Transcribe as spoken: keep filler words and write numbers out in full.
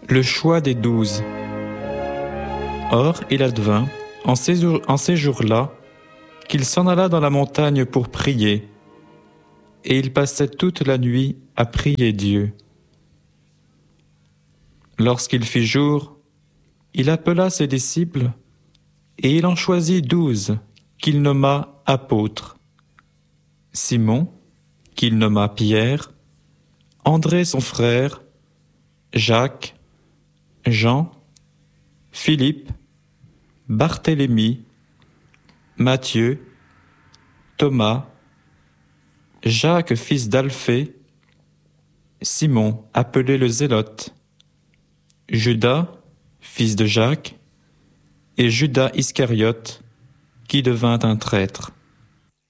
Le choix des douze. Or, il advint, en ces, jours, en ces jours-là, qu'il s'en alla dans la montagne pour prier, et il passait toute la nuit à prier Dieu. Lorsqu'il fit jour, il appela ses disciples, et il en choisit douze, qu'il nomma apôtres. Simon, qu'il nomma Pierre, André son frère, Jacques, Jean, Philippe, Barthélemy, Matthieu, Thomas, Jacques fils d'Alphée, Simon appelé le Zélote, Judas, fils de Jacques, et Judas Iscariote, qui devint un traître.